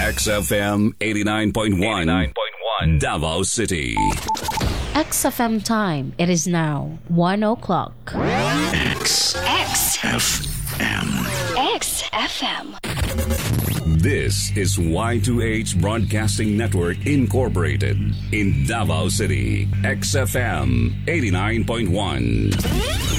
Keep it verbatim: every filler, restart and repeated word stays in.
X F M eighty-nine point one Davao City. X F M time. It is now one o'clock. X X F M. X F M. This is Y two H Broadcasting Network Incorporated in Davao City. X F M eighty-nine point one.